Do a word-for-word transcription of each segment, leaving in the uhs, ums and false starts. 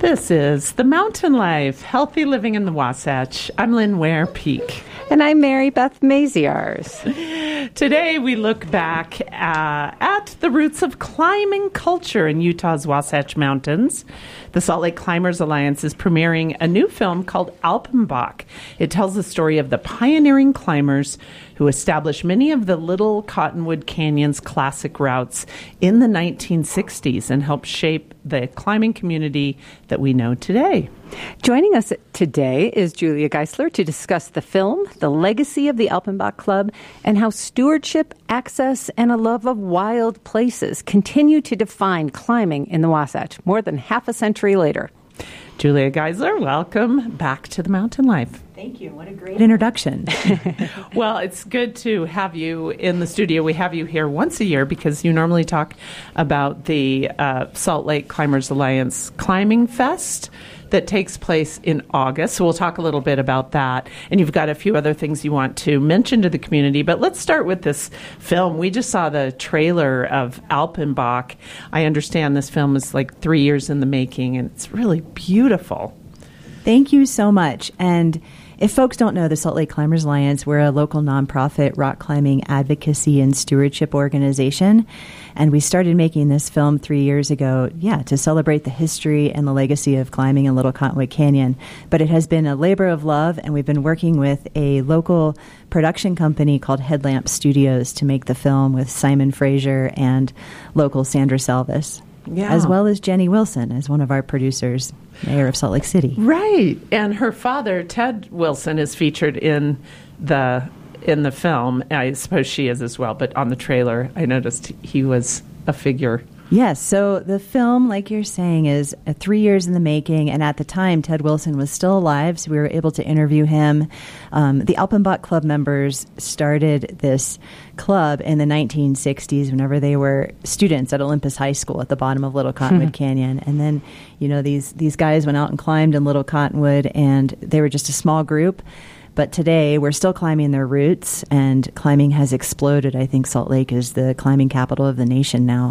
This is The Mountain Life, Healthy Living in the Wasatch. I'm Lynn Ware Peak. And I'm Mary Beth Maziarz. Today we look back uh, at the roots of climbing culture in Utah's Wasatch Mountains. The Salt Lake Climbers Alliance is premiering a new film called Alpenbach. It tells the story of the pioneering climbers who established many of the Little Cottonwood Canyon's classic routes in the nineteen sixties and helped shape the climbing community that we know today. Joining us today is Julia Geisler to discuss the film, the legacy of the Alpenbach Club, and how stewardship, access, and a love of wild places continue to define climbing in the Wasatch more than half a century later. Julia Geisler, welcome back to The Mountain Life. Thank you. What a great introduction. Well, it's good to have you in the studio. We have you here once a year because you normally talk about the uh, Salt Lake Climbers Alliance Climbing Fest that takes place in August. So we'll talk a little bit about that. And you've got a few other things you want to mention to the community. But let's start with this film. We just saw the trailer of Alpenbach. I understand this film is like three years in the making, and it's really beautiful. Thank you so much. And if folks don't know the Salt Lake Climbers Alliance, we're a local nonprofit rock climbing advocacy and stewardship organization. And we started making this film three years ago, yeah, to celebrate the history and the legacy of climbing in Little Cottonwood Canyon. But it has been a labor of love, and we've been working with a local production company called Headlamp Studios to make the film with Simon Fraser and local Sandra Salvis. Yeah. As well as Jenny Wilson as one of our producers, mayor of Salt Lake City. Right. And her father, Ted Wilson, is featured in the in the film. I suppose she is as well, but on the trailer, I noticed he was a figure. Yes, so the film, like you're saying, is uh, three years in the making, and at the time, Ted Wilson was still alive, so we were able to interview him. Um, the Alpenbach Club members started this club in the nineteen sixties whenever they were students at Olympus High School at the bottom of Little Cottonwood Canyon. And then, you know, these, these guys went out and climbed in Little Cottonwood, and they were just a small group. But today, we're still climbing their roots, and climbing has exploded. I think Salt Lake is the climbing capital of the nation now.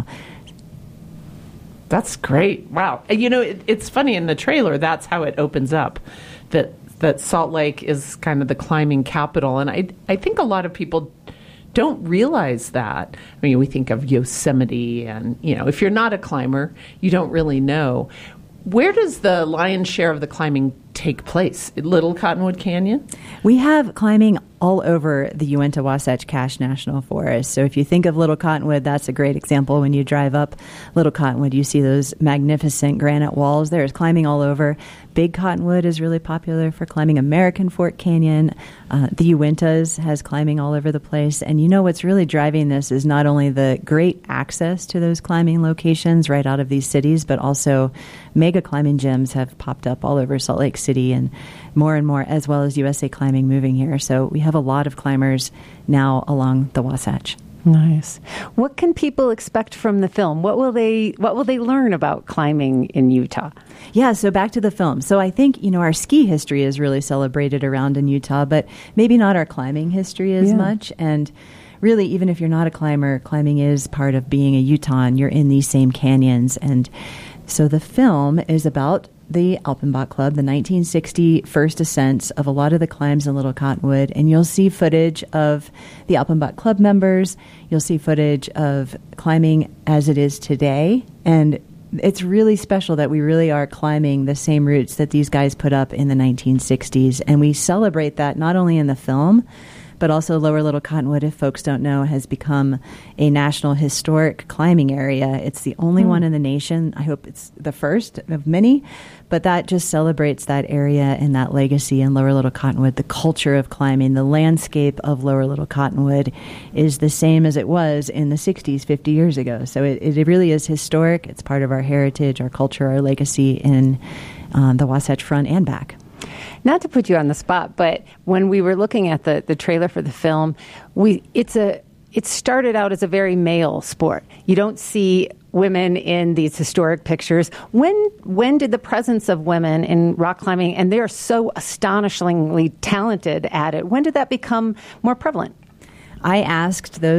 That's great. Wow. You know, it, it's funny in the trailer, that's how it opens up, that that Salt Lake is kind of the climbing capital. And I, I think a lot of people don't realize that. I mean, we think of Yosemite and, you know, if you're not a climber, you don't really know. Where does the lion's share of the climbing take place? Little Cottonwood Canyon? We have climbing all over the Uinta-Wasatch Cache National Forest. So if you think of Little Cottonwood, that's a great example. When you drive up Little Cottonwood, you see those magnificent granite walls. There's climbing all over. Big Cottonwood is really popular for climbing. American Fork Canyon, uh, the Uintas has climbing all over the place. And you know what's really driving this is not only the great access to those climbing locations right out of these cities, but also mega climbing gyms have popped up all over Salt Lake City and more and more, as well as U S A Climbing moving here. So we have a lot of climbers now along the Wasatch. Nice. What can people expect from the film? What will they What will they learn about climbing in Utah? Yeah, so back to the film. So I think, you know, our ski history is really celebrated around in Utah, but maybe not our climbing history as yeah. much. And really, even if you're not a climber, climbing is part of being a Utahn. You're in these same canyons. And so the film is about the Alpenbach Club, the nineteen sixty first ascents of a lot of the climbs in Little Cottonwood. And you'll see footage of the Alpenbach Club members. You'll see footage of climbing as it is today. And it's really special that we really are climbing the same routes that these guys put up in the nineteen sixties. And we celebrate that not only in the film, but also Lower Little Cottonwood, if folks don't know, has become a national historic climbing area. It's the only mm. one in the nation. I hope it's the first of many, but that just celebrates that area and that legacy in Lower Little Cottonwood, the culture of climbing. The landscape of Lower Little Cottonwood is the same as it was in the sixties, fifty years ago. So it, it really is historic. It's part of our heritage, our culture, our legacy in uh, the Wasatch Front and back. Not to put you on the spot, but when we were looking at the, the trailer for the film, we it's a it started out as a very male sport. You don't see women in these historic pictures. When when did the presence of women in rock climbing, and they're so astonishingly talented at it, when did that become more prevalent? I asked those